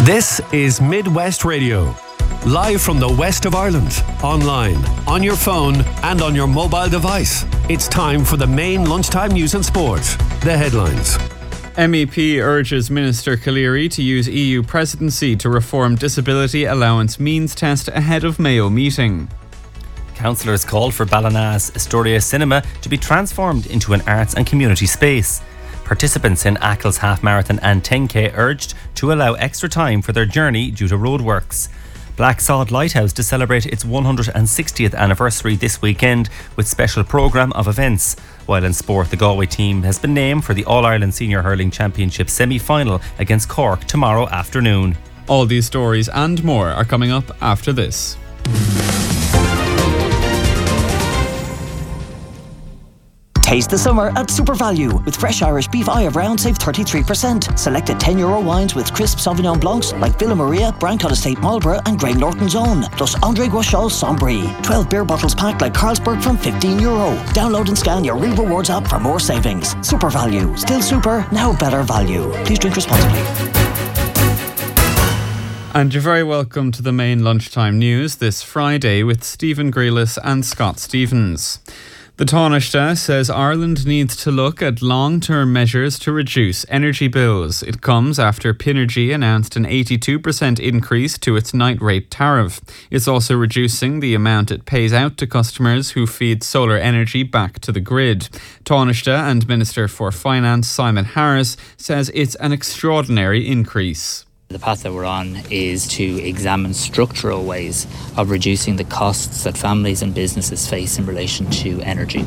This is Midwest Radio, live from the west of Ireland, online, on your phone and on your mobile device. It's time for the main lunchtime news and sport. The headlines. MEP urges Minister Calleary to use EU presidency to reform disability allowance means test ahead of Mayo meeting. Councillors called for Ballina's Astoria Cinema to be transformed into an arts and community space. Participants in Ackles Half Marathon and 10K urged to allow extra time for their journey due to roadworks. Blacksod Lighthouse to celebrate its 160th anniversary this weekend with special programme of events. While in sport, the Galway team has been named for the All-Ireland Senior Hurling Championship semi-final against Cork tomorrow afternoon. All these stories and more are coming up after this. Taste the summer at Super Value. With fresh Irish beef eye of round, save 33%. Selected €10 wines with crisp Sauvignon Blancs like Villa Maria, Brancott Estate Marlborough and Grey Norton's Own. Plus André Guachal Sombry. 12 beer bottles packed like Carlsberg from €15. Download and scan your Real Rewards app for more savings. Super Value. Still super, now better value. Please drink responsibly. And you're very welcome to the main lunchtime news this Friday with Stephen Grealis and Scott Stevens. The Taoiseach says Ireland needs to look at long-term measures to reduce energy bills. It comes after Pinergy announced an 82% increase to its night rate tariff. It's also reducing the amount it pays out to customers who feed solar energy back to the grid. Taoiseach and Minister for Finance Simon Harris says it's an extraordinary increase. The path that we're on is to examine structural ways of reducing the costs that families and businesses face in relation to energy,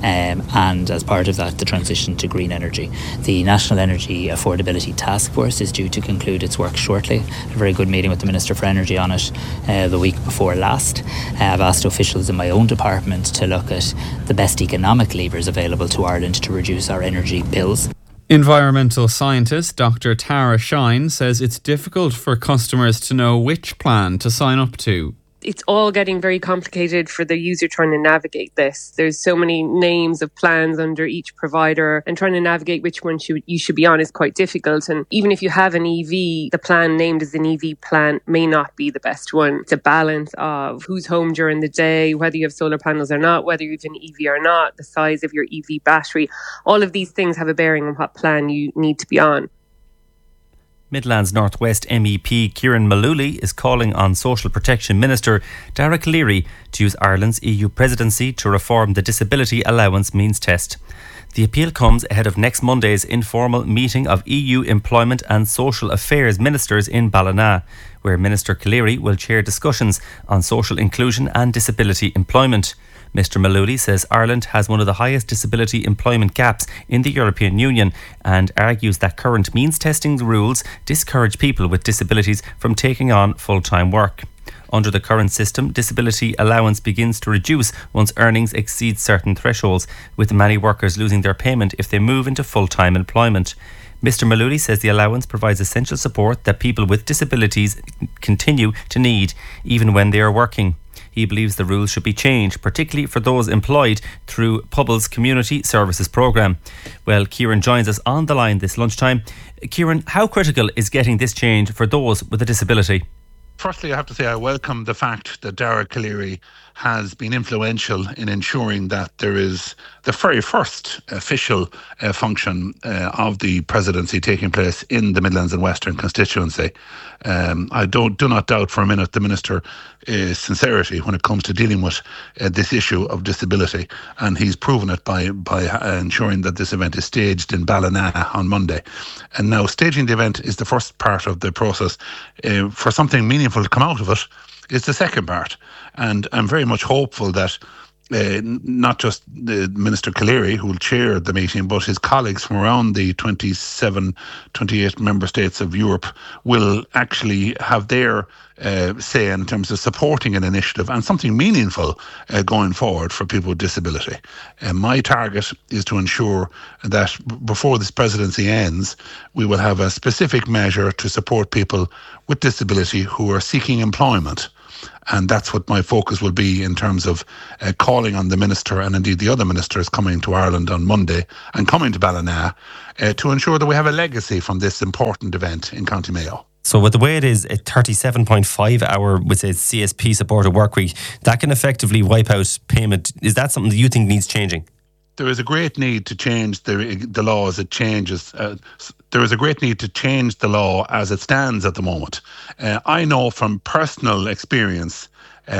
and as part of that, the transition to green energy. The National Energy Affordability Task Force is due to conclude its work shortly. A very good meeting with the Minister for Energy on it the week before last. I've asked officials in my own department to look at the best economic levers available to Ireland to reduce our energy bills. Environmental scientist Dr. Tara Shine says it's difficult for customers to know which plan to sign up to. It's all getting very complicated for the user trying to navigate this. There's so many names of plans under each provider, and trying to navigate which one you should be on is quite difficult. And even if you have an EV, the plan named as an EV plan may not be the best one. It's a balance of who's home during the day, whether you have solar panels or not, whether you have an EV or not, the size of your EV battery. All of these things have a bearing on what plan you need to be on. Midlands North West MEP Kieran Mullooly is calling on Social Protection Minister Dara Calleary to use Ireland's EU presidency to reform the disability allowance means test. The appeal comes ahead of next Monday's informal meeting of EU Employment and Social Affairs Ministers in Ballina, where Minister Calleary will chair discussions on social inclusion and disability employment. Mr Mullooly says Ireland has one of the highest disability employment gaps in the European Union and argues that current means testing rules discourage people with disabilities from taking on full-time work. Under the current system, disability allowance begins to reduce once earnings exceed certain thresholds, with many workers losing their payment if they move into full-time employment. Mr Mullooly says the allowance provides essential support that people with disabilities continue to need, even when they are working. He believes the rules should be changed, particularly for those employed through Pubble's Community Services Programme. Well, Kieran joins us on the line this lunchtime. Kieran, how critical is getting this change for those with a disability? Firstly, I have to say I welcome the fact that Dara Calleary has been influential in ensuring that there is the very first official function of the presidency taking place in the Midlands and Western constituency. I do not doubt for a minute the Minister's sincerity when it comes to dealing with this issue of disability, and he's proven it by ensuring that this event is staged in Ballina on Monday. And now staging the event is the first part of the process. For something meaningful to come out of it is the second part, and I'm very much hopeful that not just the Minister Calleary, who will chair the meeting, but his colleagues from around the 28 member states of Europe will actually have their say in terms of supporting an initiative and something meaningful going forward for people with disability. My target is to ensure that before this presidency ends, we will have a specific measure to support people with disability who are seeking employment. And that's what my focus will be in terms of calling on the Minister and indeed the other ministers coming to Ireland on Monday and coming to Ballina to ensure that we have a legacy from this important event in County Mayo. So with the way it is, a 37.5 hour with a CSP supported work week, that can effectively wipe out payment. Is that something that you think needs changing? There is a great need to change the law as it changes. There is a great need to change the law as it stands at the moment. I know from personal experience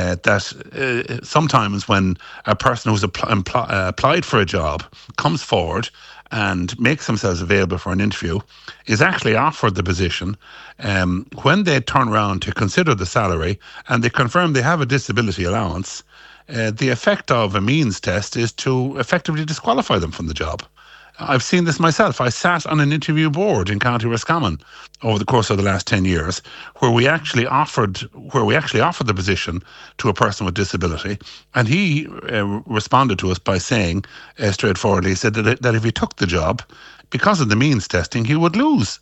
that sometimes when a person who's applied for a job comes forward and makes themselves available for an interview, is actually offered the position, when they turn around to consider the salary and they confirm they have a disability allowance, the effect of a means test is to effectively disqualify them from the job. I've seen this myself. I sat on an interview board in County Roscommon over the course of the last 10 years where we actually offered the position to a person with disability, and he responded to us by saying straightforwardly, he said that if he took the job, because of the means testing, he would lose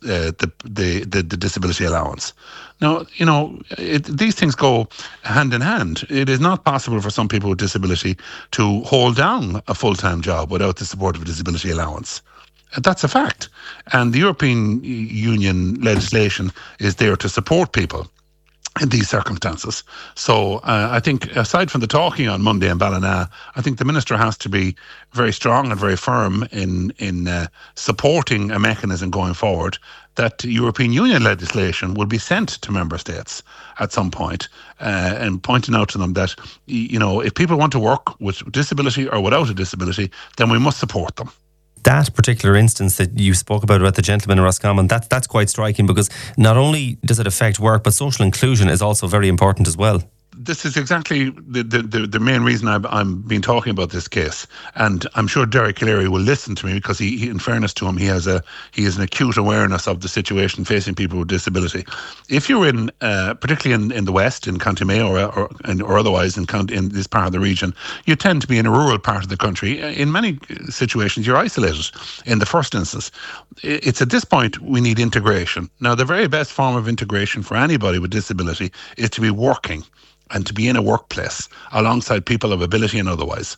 the disability allowance. Now, these things go hand in hand. It is not possible for some people with disability to hold down a full-time job without the support of a disability allowance. That's a fact. And the European Union legislation is there to support people in these circumstances. So I think aside from the talking on Monday in Ballina, I think the Minister has to be very strong and very firm in supporting a mechanism going forward that European Union legislation will be sent to member states at some point, and pointing out to them that, if people want to work with disability or without a disability, then we must support them. That particular instance that you spoke about the gentleman in Roscommon, that's quite striking, because not only does it affect work, but social inclusion is also very important as well. This is exactly the main reason I'm been talking about this case, and I'm sure Derek Cleary will listen to me, because he in fairness to him, he has an acute awareness of the situation facing people with disability. If you're in, particularly in the West, in County Mayo or otherwise in this part of the region, you tend to be in a rural part of the country. In many situations, you're isolated. In the first instance, it's at this point we need integration. Now, the very best form of integration for anybody with disability is to be working and to be in a workplace alongside people of ability and otherwise.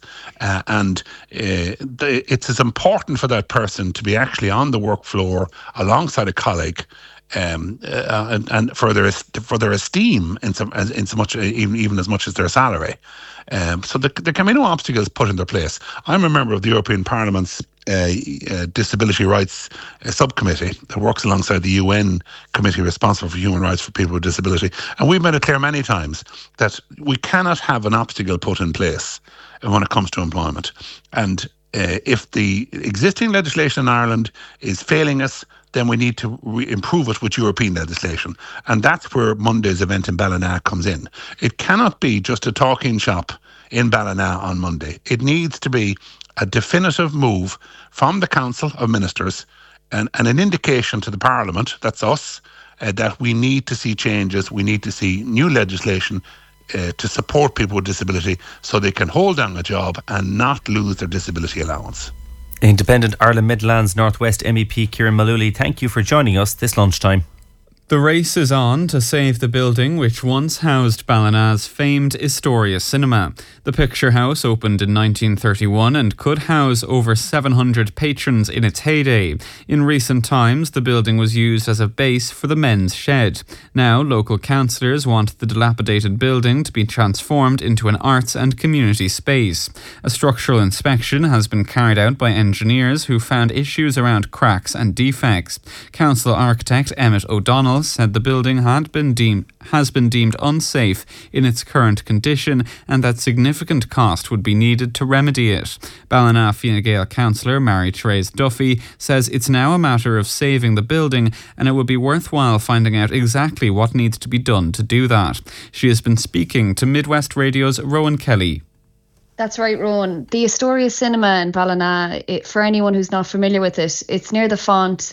It's as important for that person to be actually on the work floor alongside a colleague, and for their esteem in so much, even as much as their salary. So there can be no obstacles put in their place. I'm a member of the European Parliament's Disability Rights Subcommittee that works alongside the UN Committee responsible for human rights for people with disability. And we've made it clear many times that we cannot have an obstacle put in place when it comes to employment. And if the existing legislation in Ireland is failing us, then we need to improve it with European legislation. And that's where Monday's event in Ballina comes in. It cannot be just a talking shop in Ballina on Monday. It needs to be a definitive move from the Council of Ministers and an indication to the Parliament, that's us, that we need to see changes, we need to see new legislation to support people with disability so they can hold down a job and not lose their disability allowance. Independent Ireland Midlands Northwest MEP Kieran Mullooly, thank you for joining us this lunchtime. The race is on to save the building which once housed Ballina's famed Astoria Cinema. The Picture House opened in 1931 and could house over 700 patrons in its heyday. In recent times, the building was used as a base for the men's shed. Now, local councillors want the dilapidated building to be transformed into an arts and community space. A structural inspection has been carried out by engineers who found issues around cracks and defects. Council architect Emmett O'Donnell said the building has been deemed unsafe in its current condition and that significant cost would be needed to remedy it. Ballina Fine Gael councillor Mary-Therese Duffy says it's now a matter of saving the building and it would be worthwhile finding out exactly what needs to be done to do that. She has been speaking to Midwest Radio's Rowan Kelly. That's right, Rowan. The Astoria Cinema in Ballina, for anyone who's not familiar with it, it's near the font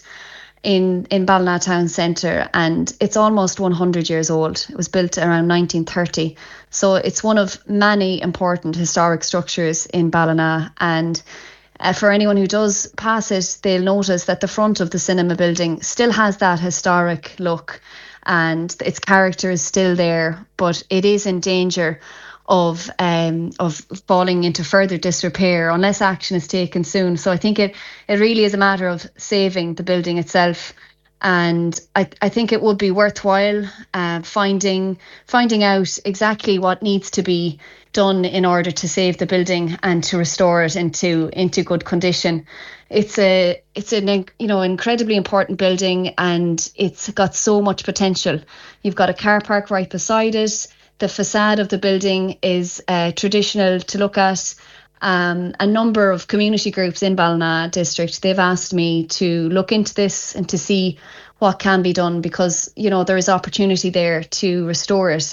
in Ballina town centre, and it's almost 100 years old. It was built around 1930. So it's one of many important historic structures in Ballina, and for anyone who does pass it, they'll notice that the front of the cinema building still has that historic look and its character is still there, but it is in danger of falling into further disrepair unless action is taken soon. So I think it really is a matter of saving the building itself And I think it would be worthwhile finding out exactly what needs to be done in order to save the building and to restore it into good condition. It's an incredibly important building, and it's got so much potential. You've got a car park right beside it. The facade of the building is traditional to look at. A number of community groups in Ballina district, they've asked me to look into this and to see what can be done, because there is opportunity there to restore it.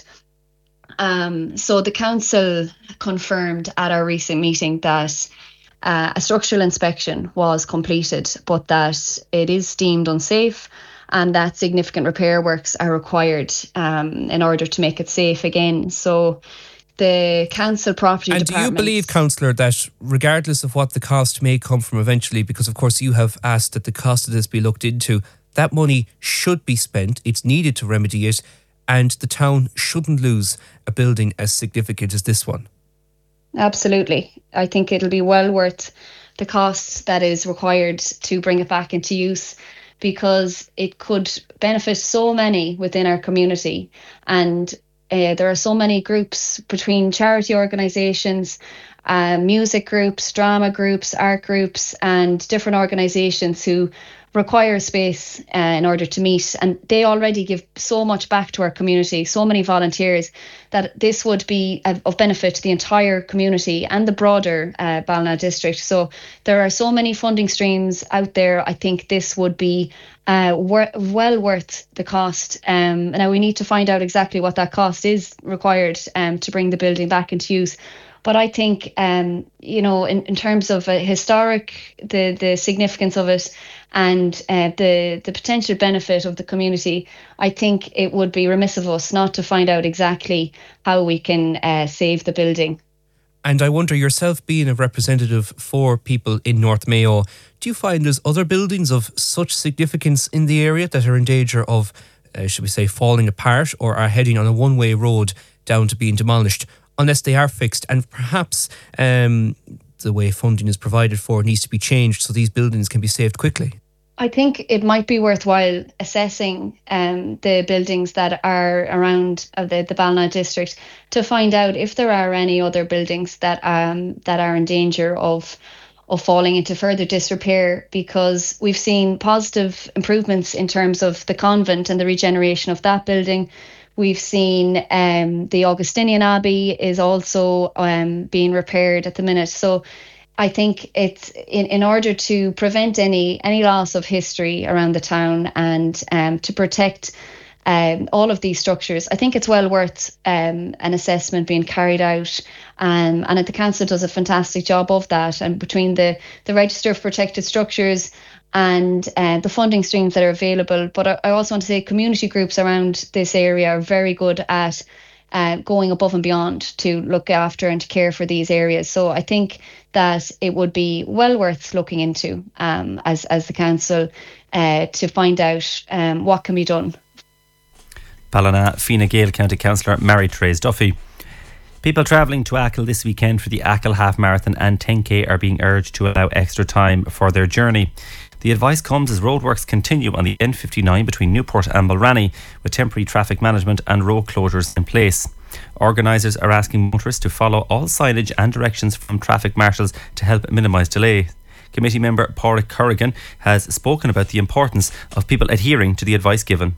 So the council confirmed at our recent meeting that a structural inspection was completed, but that it is deemed unsafe and that significant repair works are required in order to make it safe again. So the council property department... And do you believe, councillor, that regardless of what the cost may come from eventually, because of course you have asked that the cost of this be looked into, that money should be spent, it's needed to remedy it, and the town shouldn't lose a building as significant as this one? Absolutely. I think it'll be well worth the cost that is required to bring it back into use, because it could benefit so many within our community. And there are so many groups between charity organisations, music groups, drama groups, art groups, and different organisations who require space in order to meet. And they already give so much back to our community, so many volunteers, that this would be of benefit to the entire community and the broader Ballina district. So there are so many funding streams out there. I think this would be well worth the cost. Now we need to find out exactly what that cost is required to bring the building back into use. But I think, in terms of historic, the significance of it and the potential benefit of the community, I think it would be remiss of us not to find out exactly how we can save the building. And I wonder, yourself being a representative for people in North Mayo, do you find there's other buildings of such significance in the area that are in danger of, should we say, falling apart, or are heading on a one-way road down to being demolished, unless they are fixed? And perhaps the way funding is provided for needs to be changed so these buildings can be saved quickly. I think it might be worthwhile assessing the buildings that are around the Ballina district to find out if there are any other buildings that are in danger of falling into further disrepair, because we've seen positive improvements in terms of the convent and the regeneration of that building. We've seen the Augustinian Abbey is also being repaired at the minute. So I think it's in order to prevent any loss of history around the town and to protect all of these structures, I think it's well worth an assessment being carried out. And the council does a fantastic job of that. And between the Register of Protected Structures and the funding streams that are available. But I also want to say community groups around this area are very good at going above and beyond to look after and to care for these areas. So I think that it would be well worth looking into as the council to find out what can be done. Ballina Fine Gael County Councillor Mary-Therese Duffy. People travelling to Achill this weekend for the Achill Half Marathon and 10K are being urged to allow extra time for their journey. The advice comes as roadworks continue on the N59 between Newport and Mulranny, with temporary traffic management and road closures in place. Organisers are asking motorists to follow all signage and directions from traffic marshals to help minimise delay. Committee member Pádraig Corrigan has spoken about the importance of people adhering to the advice given.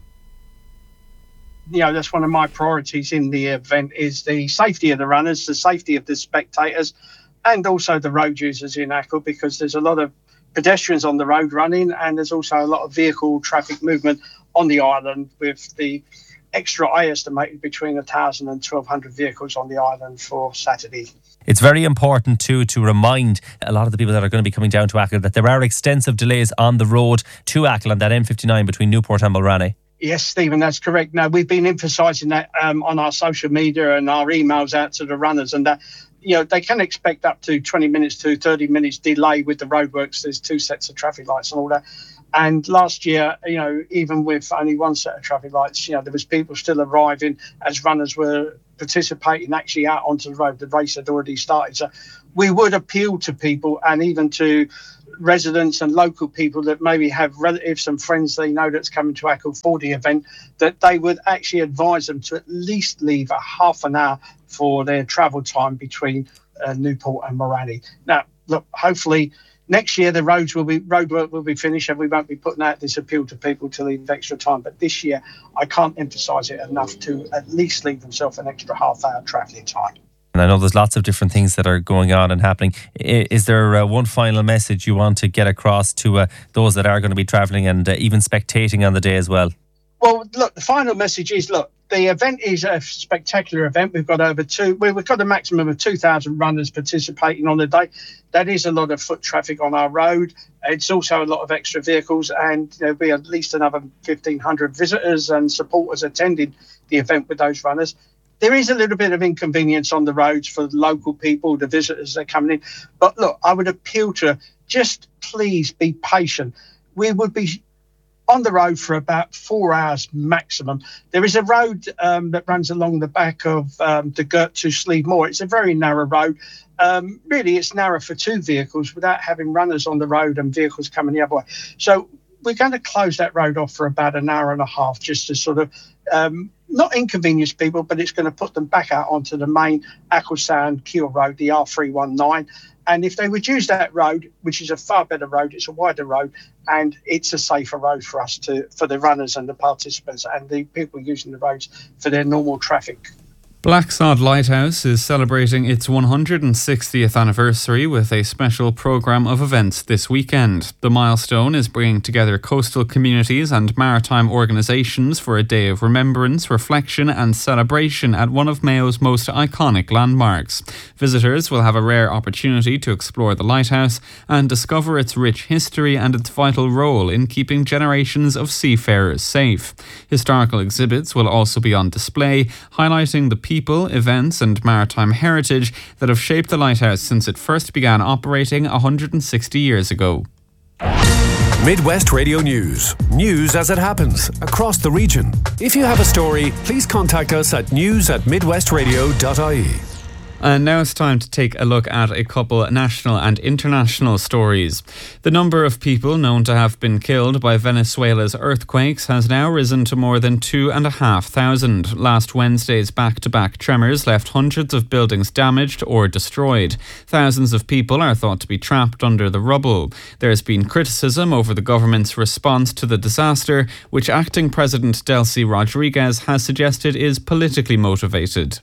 That's one of my priorities in the event, is the safety of the runners, the safety of the spectators, and also the road users in Achill, because there's a lot of pedestrians on the road running, and there's also a lot of vehicle traffic movement on the island, with the extra, I estimated, between 1,000 and 1,200 vehicles on the island for Saturday. It's very important too to remind a lot of the people that are going to be coming down to Achill that there are extensive delays on the road to Achill on that M59 between Newport and Mulranny. Yes, Stephen, that's correct. Now, we've been emphasising that on our social media and our emails out to the runners, and that they can expect up to 20 minutes to 30 minutes delay with the roadworks. There's 2 sets of traffic lights and all that. And last year, even with only 1 set of traffic lights, there was people still arriving as runners were participating actually out onto the road. The race had already started. So we would appeal to people, and even to residents and local people that maybe have relatives and friends they know that's coming to Acle for the event, that they would actually advise them to at least leave a half an hour for their travel time between Newport and Morani. Now, look, hopefully next year the roadwork will be finished and we won't be putting out this appeal to people to leave extra time. But this year, I can't emphasise it enough to at least leave themselves an extra half hour travelling time. And I know there's lots of different things that are going on and happening. Is there one final message you want to get across to those that are going to be travelling and even spectating on the day as well? Well, look, the final message is, look, the event is a spectacular event. We've got we've got a maximum of 2,000 runners participating on the day. That is a lot of foot traffic on our road. It's also a lot of extra vehicles, and there'll be at least another 1,500 visitors and supporters attending the event with those runners. There is a little bit of inconvenience on the roads for the local people, the visitors that are coming in. But look, I would appeal to just please be patient. We would be on the road for about 4 hours maximum. There is a road that runs along the back of the Gert to Slieve Moor. It's a very narrow road. Really, it's narrow for two vehicles without having runners on the road and vehicles coming the other way. So we're going to close that road off for about an hour and a half just to sort of not inconvenience people, but it's going to put them back out onto the main Acklestown Keele Road, the R319. And if they would use that road, which is a far better road, it's a wider road, and it's a safer road for us for the runners and the participants and the people using the roads for their normal traffic. Blacksod Lighthouse is celebrating its 160th anniversary with a special programme of events this weekend. The milestone is bringing together coastal communities and maritime organisations for a day of remembrance, reflection and celebration at one of Mayo's most iconic landmarks. Visitors will have a rare opportunity to explore the lighthouse and discover its rich history and its vital role in keeping generations of seafarers safe. Historical exhibits will also be on display, highlighting the people, events and maritime heritage that have shaped the lighthouse since it first began operating 160 years ago. Midwest Radio News. News as it happens across the region. If you have a story, please contact us at news@midwestradio.ie. And now it's time to take a look at a couple national and international stories. The number of people known to have been killed by Venezuela's earthquakes has now risen to more than 2,500. Last Wednesday's back-to-back tremors left hundreds of buildings damaged or destroyed. Thousands of people are thought to be trapped under the rubble. There has been criticism over the government's response to the disaster, which acting President Delcy Rodriguez has suggested is politically motivated.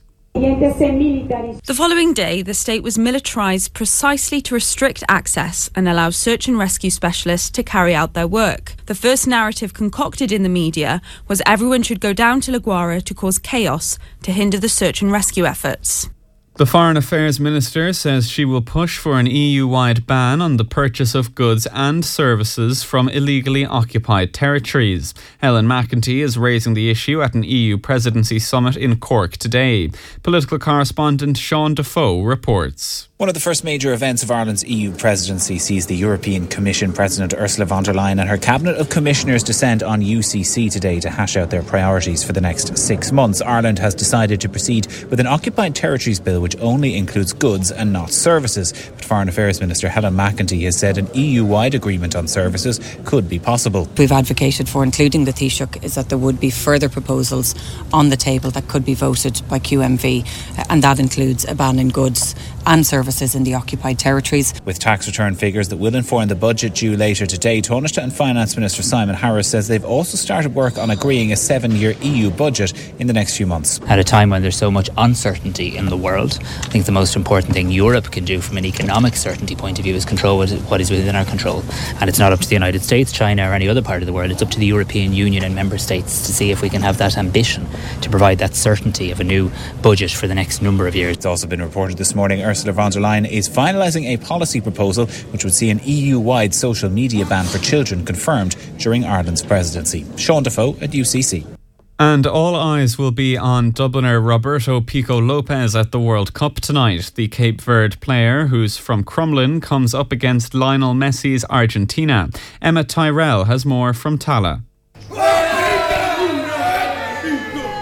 The following day, the state was militarised precisely to restrict access and allow search and rescue specialists to carry out their work. The first narrative concocted in the media was everyone should go down to La Guaira to cause chaos to hinder the search and rescue efforts. The Foreign Affairs Minister says she will push for an EU-wide ban on the purchase of goods and services from illegally occupied territories. Helen McEntee is raising the issue at an EU presidency summit in Cork today. Political correspondent Sean Defoe reports. One of the first major events of Ireland's EU presidency sees the European Commission President Ursula von der Leyen and her cabinet of commissioners descend on UCC today to hash out their priorities for the next 6 months. Ireland has decided to proceed with an occupied territories bill which only includes goods and not services. But Foreign Affairs Minister Helen McEntee has said an EU-wide agreement on services could be possible. We've advocated for including the Taoiseach is that there would be further proposals on the table that could be voted by QMV, and that includes a ban on goods and services in the occupied territories. With tax return figures that will inform the budget due later today, Taoiseach and Finance Minister Simon Harris says they've also started work on agreeing a 7-year EU budget in the next few months. At a time when there's so much uncertainty in the world, I think the most important thing Europe can do from an economic certainty point of view is control what is within our control. And it's not up to the United States, China or any other part of the world. It's up to the European Union and member states to see if we can have that ambition to provide that certainty of a new budget for the next number of years. It's also been reported this morning Ursula von der Leyen is finalising a policy proposal which would see an EU-wide social media ban for children confirmed during Ireland's presidency. Sean Defoe at UCC. And all eyes will be on Dubliner Roberto Pico Lopez at the World Cup tonight. The Cape Verde player, who's from Crumlin, comes up against Lionel Messi's Argentina. Emma Tyrrell has more from Tala. There may not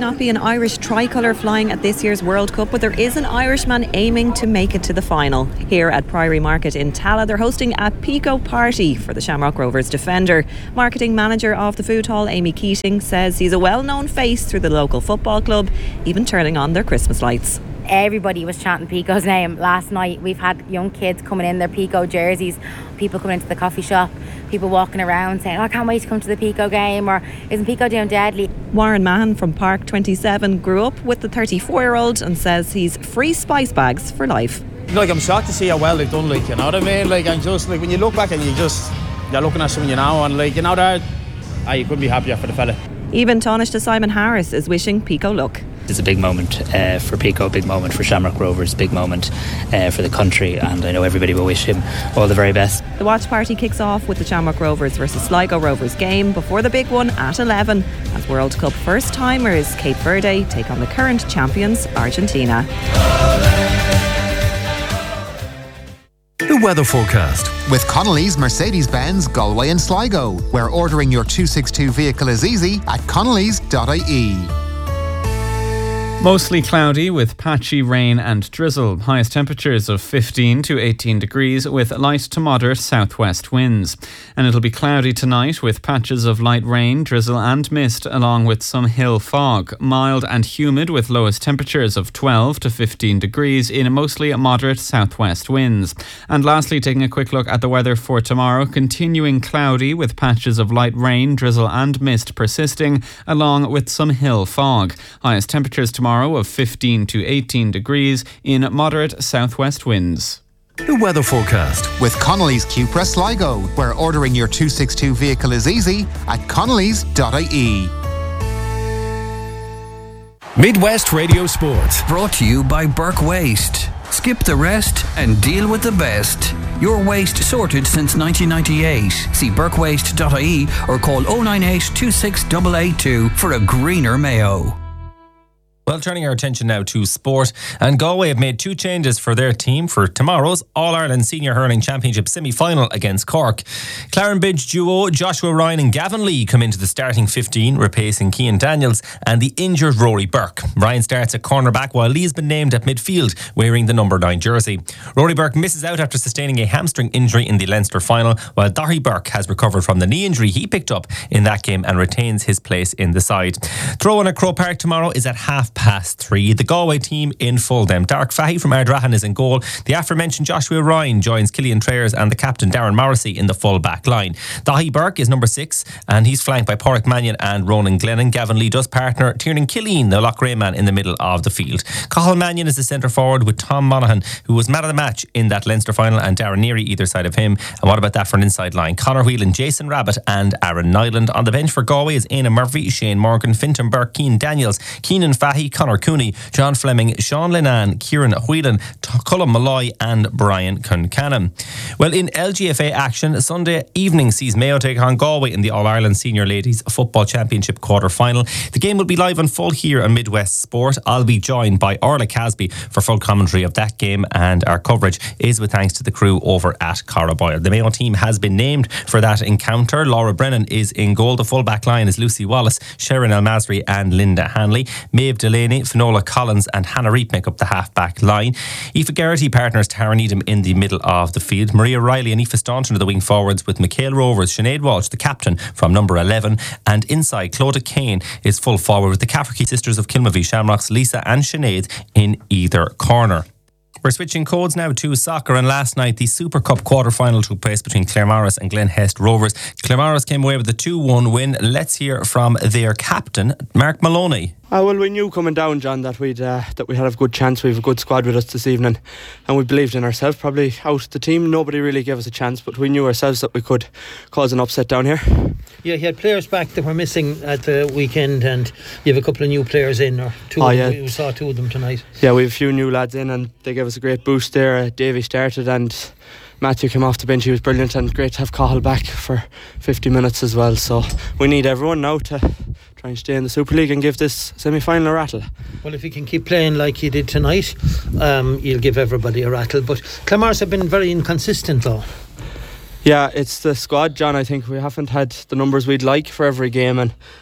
not be an Irish tricolour flying at this year's World Cup, but there is an Irishman aiming to make it to the final. Here at Priory Market in Tala, they're hosting a Pico party for the Shamrock Rovers defender. Marketing manager of the food hall, Amy Keating, says he's a well-known face through the local football club, even turning on their Christmas lights. Everybody was chanting Pico's name last night. We've had young kids coming in their Pico jerseys, people coming into the coffee shop, people walking around saying, I can't wait to come to the Pico game, or isn't Pico doing deadly? Warren Mahan from Park 27 grew up with the 34-year-old and says he's free spice bags for life. Like, I'm shocked to see how well they've done, like, you know what I mean? Like, I'm just, like, when you look back and you're looking at someone you know, and, like, you know, you couldn't be happier for the fella. Even Taoiseach Simon Harris is wishing Pico luck. It's a big moment for Pico, big moment for Shamrock Rovers, big moment for the country, and I know everybody will wish him all the very best. The watch party kicks off with the Shamrock Rovers versus Sligo Rovers game before the big one at 11 as World Cup first-timers Cape Verde take on the current champions Argentina. The weather forecast. With Connolly's Mercedes-Benz Galway and Sligo, where ordering your 262 vehicle is easy at connellys.ie. Mostly cloudy with patchy rain and drizzle. Highest temperatures of 15 to 18 degrees with light to moderate southwest winds. And it'll be cloudy tonight with patches of light rain, drizzle and mist along with some hill fog. Mild and humid with lowest temperatures of 12 to 15 degrees in mostly moderate southwest winds. And lastly, taking a quick look at the weather for tomorrow. Continuing cloudy with patches of light rain, drizzle and mist persisting along with some hill fog. Highest temperatures tomorrow of 15 to 18 degrees in moderate southwest winds. The weather forecast. With Connolly's Cupra Sligo, where ordering your 262 vehicle is easy at connellys.ie. Midwest Radio Sport. Brought to you by Burke Waste. Skip the rest and deal with the best. Your waste sorted since 1998. See burkewaste.ie or call 098 26882 for a greener Mayo. Well, turning our attention now to sport, and Galway have made two changes for their team for tomorrow's All-Ireland Senior Hurling Championship semi-final against Cork. Clarenbridge duo Joshua Ryan and Gavin Lee come into the starting 15, replacing Cian Daniels and the injured Rory Burke. Ryan starts at cornerback while Lee has been named at midfield, wearing the number 9 jersey. Rory Burke misses out after sustaining a hamstring injury in the Leinster final, while Daithí Burke has recovered from the knee injury he picked up in that game and retains his place in the side. Throw-in at Croke Park tomorrow is at 3:30. The Galway team in full then. Dark Fahy from Ardrahan is in goal. The aforementioned Joshua Ryan joins Killian Trayers and the captain Darren Morrissey in the full back line. Daithí Burke is number 6 and he's flanked by Pádraig Mannion and Ronan Glennon. Gavin Lee does partner Tiernan Killeen, the Loughrea man, in the middle of the field. Cathal Mannion is the centre forward with Tom Monaghan, who was man of the match in that Leinster final, and Darren Neary either side of him. And what about that for an inside line? Conor Whelan, Jason Rabbit and Aaron Nyland. On the bench for Galway is Éanna Murphy, Shane Morgan, Fintan Burke, Cian Daniels, Keenan Fahy, Conor Cooney, John Fleming, Sean Linan, Kieran Whelan, Colm Malloy and Brian Concannon. Well, in LGFA action, Sunday evening sees Mayo take on Galway in the All-Ireland Senior Ladies Football Championship quarter-final. The game will be live on full here on Midwest Sport. I'll be joined by Orla Casby for full commentary of that game, and our coverage is with thanks to the crew over at Carraboyle. The Mayo team has been named for that encounter. Laura Brennan is in goal. The full back line is Lucy Wallace, Sharon El-Masri and Linda Hanley. Maeve Delaney, Finola Collins and Hannah Reep make up the half-back line. Aoife Geraghty partners Tara Needham in the middle of the field. Maria Riley and Aoife Staunton are the wing forwards, with Michael Rovers, Sinead Walsh, the captain, from number 11. And inside, Clodagh Kane is full forward with the Cafferkey sisters of Kilmavie Shamrocks, Lisa and Sinead, in either corner. We're switching codes now to soccer, and last night the Super Cup quarter-final took place between Claremorris and Glenhest Rovers. Claremorris came away with a 2-1 win. Let's hear from their captain, Mark Maloney. Well, we knew coming down, John, that we'd have a good chance. We have a good squad with us this evening, and we believed in ourselves. Probably out the team, nobody really gave us a chance, but we knew ourselves that we could cause an upset down here. Yeah, you had players back that were missing at the weekend, and you have a couple of new players in, or two. We saw two of them tonight. Yeah, we have a few new lads in, and they gave us a great boost there. Davey started, and Matthew came off the bench. He was brilliant, and great to have Cathal back for 50 minutes as well. So we need everyone now to try and stay in the Super League and give this semi-final a rattle. Well, if he can keep playing like he did tonight, he'll give everybody a rattle. But Claremorris have been very inconsistent though. Yeah, it's the squad, John. I think we haven't had the numbers we'd like for every game, and we've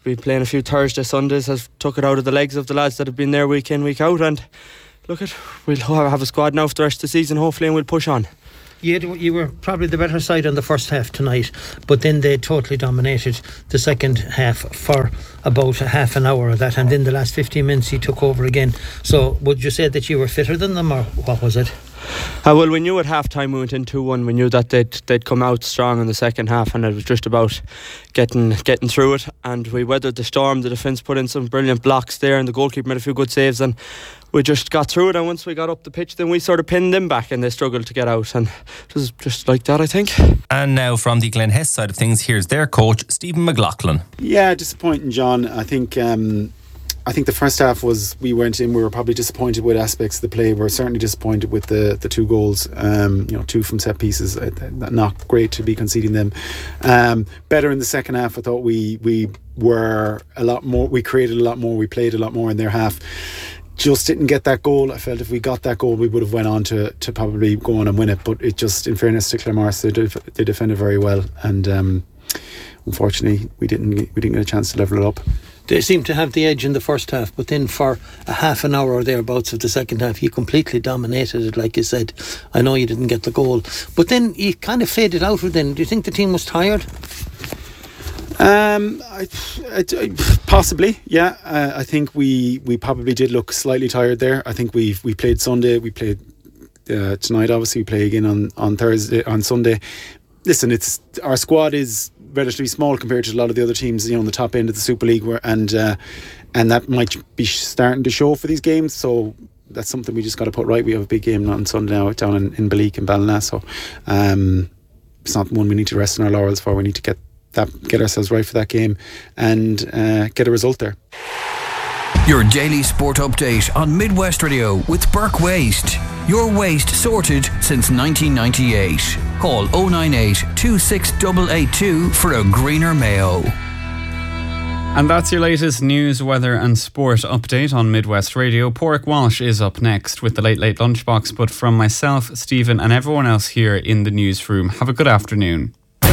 been playing a few Thursday, Sundays, has took it out of the legs of the lads that have been there week in, week out, and look at, we'll have a squad now for the rest of the season, hopefully, and we'll push on. You were probably the better side on the first half tonight, but then they totally dominated the second half for about a half an hour of that, and in the last 15 minutes he took over again. So would you say that you were fitter than them, or what was it? Well, we knew at half time we went in 2-1. We knew that they'd come out strong in the second half, and it was just about getting through it, and we weathered the storm. The defence put in some brilliant blocks there, and the goalkeeper made a few good saves, and we just got through it. And once we got up the pitch, then we sort of pinned them back, and they struggled to get out, and it was just like that, I think. And now from the Glen Hess side of things, here's their coach, Stephen McLaughlin. Yeah, disappointing, John. I think the first half we were probably disappointed with aspects of the play. We're certainly disappointed with the 2 goals, 2 from set pieces. Not great to be conceding them. Better in the second half. I thought we were a lot more, we created a lot more, we played a lot more in their half. Just didn't get that goal. I felt if we got that goal, we would have went on to probably go on and win it. But it just, in fairness to Claremorris, they defended very well, and unfortunately we didn't get a chance to level it up. They seemed to have the edge in the first half, but then for a half an hour or thereabouts of the second half, you completely dominated it, like you said. I know you didn't get the goal, but then you kind of faded out of then. Do you think the team was tired? Possibly, yeah. I think we probably did look slightly tired there. I think we played Sunday, we played tonight, obviously we play again on Thursday, on Sunday. Listen, our squad is relatively small compared to a lot of the other teams, in the top end of the Super League, and that might be starting to show for these games. So that's something we just got to put right. We have a big game on Sunday now down in Ballyke and Ballina, so it's not one we need to rest on our laurels for. We need to get ourselves right for that game and get a result there. Your daily sport update on Midwest Radio with Burke Waste. Your waste sorted since 1998. Call 098 26882 for a greener Mayo. And that's your latest news, weather and sport update on Midwest Radio. Porrick Walsh is up next with the Late Late Lunchbox. But from myself, Stephen, and everyone else here in the newsroom, have a good afternoon.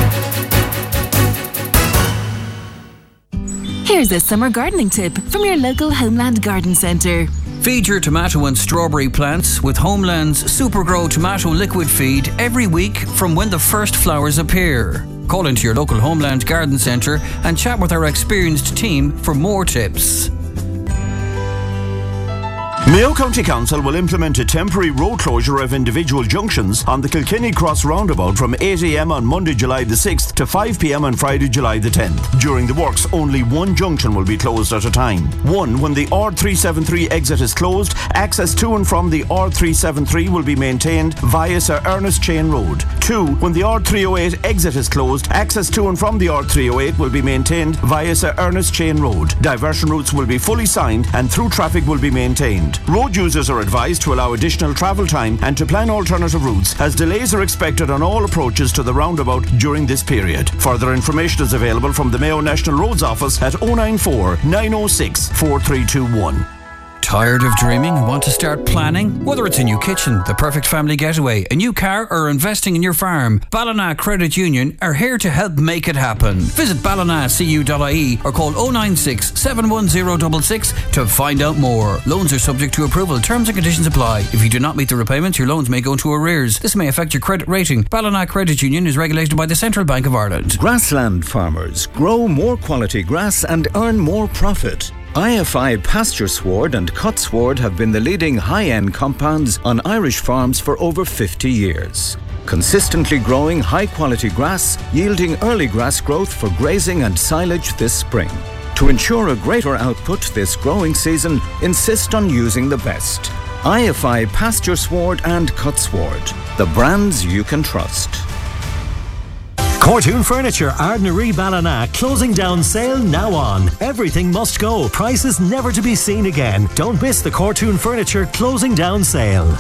Here's a summer gardening tip from your local Homeland Garden Centre. Feed your tomato and strawberry plants with Homeland's Supergrow Tomato Liquid Feed every week from when the first flowers appear. Call into your local Homeland Garden Centre and chat with our experienced team for more tips. Mayo County Council will implement a temporary road closure of individual junctions on the Kilkenny Cross roundabout from 8 a.m. on Monday, July the 6th to 5 p.m. on Friday, July the 10th. During the works, only one junction will be closed at a time. 1. When the R373 exit is closed, access to and from the R373 will be maintained via Sir Ernest Chain Road. 2. When the R308 exit is closed, access to and from the R308 will be maintained via Sir Ernest Chain Road. Diversion routes will be fully signed and through traffic will be maintained. Road users are advised to allow additional travel time and to plan alternative routes, as delays are expected on all approaches to the roundabout during this period. Further information is available from the Mayo National Roads Office at 094 906 4321. Tired of dreaming and want to start planning? Whether it's a new kitchen, the perfect family getaway, a new car, or investing in your farm, Ballina Credit Union are here to help make it happen. Visit ballinacu.ie or call 096 71066 to find out more. Loans are subject to approval. Terms and conditions apply. If you do not meet the repayments, your loans may go into arrears. This may affect your credit rating. Ballina Credit Union is regulated by the Central Bank of Ireland. Grassland farmers grow more quality grass and earn more profit. IFI Pasture Sward and Cut Sward have been the leading high-end compounds on Irish farms for over 50 years. Consistently growing high-quality grass, yielding early grass growth for grazing and silage this spring. To ensure a greater output this growing season, insist on using the best. IFI Pasture Sward and Cut Sward, the brands you can trust. Cortoon Furniture, Ardnaree Ballina, closing down sale now on. Everything must go. Prices never to be seen again. Don't miss the Cortoon Furniture closing down sale.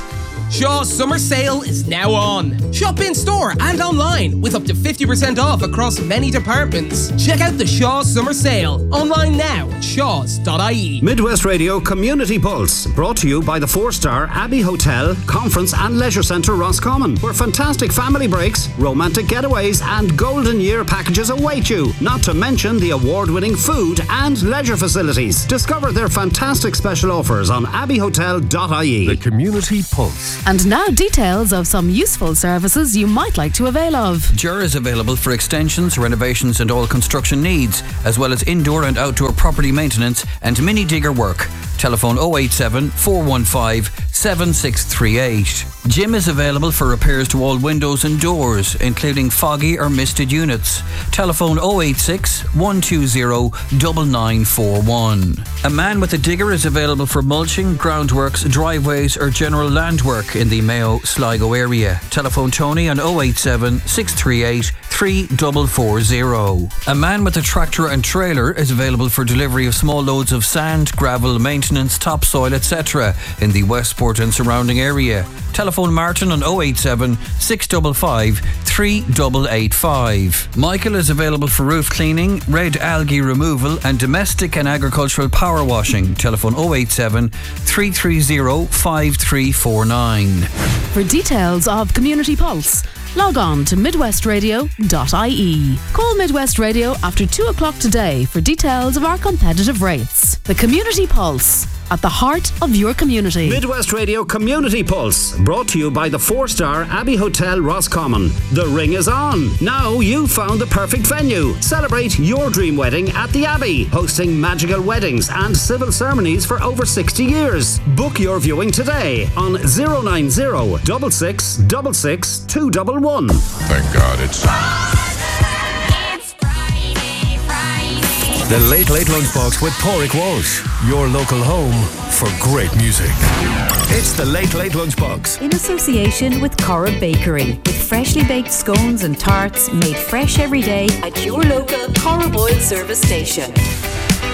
Shaw's summer sale is now on. Shop in store and online with up to 50% off across many departments. Check out the Shaw's summer sale online now at shaws.ie. Midwest Radio Community Pulse, brought to you by the 4-star Abbey Hotel, Conference and Leisure Centre Roscommon, where fantastic family breaks, romantic getaways and golden year packages await you, not to mention the award-winning food and leisure facilities. Discover their fantastic special offers on abbeyhotel.ie. The Community Pulse. And now details of some useful services you might like to avail of. Jura is available for extensions, renovations and all construction needs, as well as indoor and outdoor property maintenance and mini digger work. Telephone 087 415 7638. Jim is available for repairs to all windows and doors, including foggy or misted units. Telephone 086 120 9941. A man with a digger is available for mulching, groundworks, driveways or general land work in the Mayo Sligo area. Telephone Tony on 087 638 3440. A man with a tractor and trailer is available for delivery of small loads of sand, gravel, maintenance, topsoil, etc. in the Westport and surrounding area. Telephone Martin on 087 655 3885. Michael is available for roof cleaning, red algae removal and domestic and agricultural power washing. Telephone 087 330 5349. For details of Community Pulse, log on to midwestradio.ie. Call Midwest Radio after 2 o'clock today for details of our competitive rates. The Community Pulse, at the heart of your community. Midwest Radio Community Pulse, brought to you by the 4-star Abbey Hotel Roscommon. The ring is on. Now you've found the perfect venue. Celebrate your dream wedding at the Abbey, hosting magical weddings and civil ceremonies for over 60 years. Book your viewing today on 090 6666 211. Thank God it's The Late Late Lunchbox with Pádraig Walsh, your local home for great music. It's the Late Late Lunchbox. In association with Cora Bakery, with freshly baked scones and tarts made fresh every day at your local Cora Boyle service station.